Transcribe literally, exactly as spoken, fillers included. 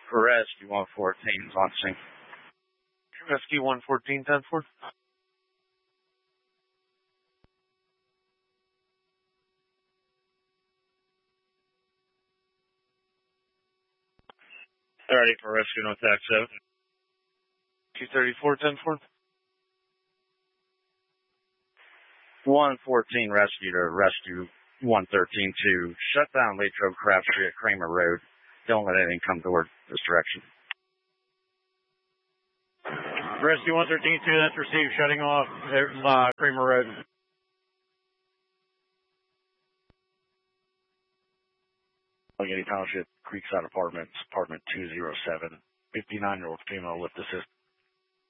Rescue one fourteen is on scene. Rescue one fourteen, ten four. Ready for rescue on attack seven. two thirty-four, ten four. one fourteen rescue to rescue one thirteen to shut down Latrobe Crabtree at Kramer Road. Don't let anything come toward this direction. Rescue one thirteen two, that's received, shutting off uh, Kramer Road. Allegheny Township, Creekside Apartments, apartment two oh seven. fifty-nine-year-old female with assist.